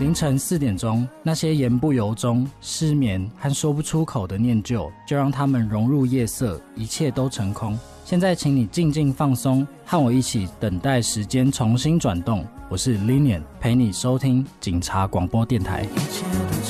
凌晨4点钟，那些言不由衷、失眠和说不出口的念旧，就让它们融入夜色，一切都成空。现在请你静静放松，和我一起等待时间重新转动。我是 Linian， 陪你收听警察广播电台。一切都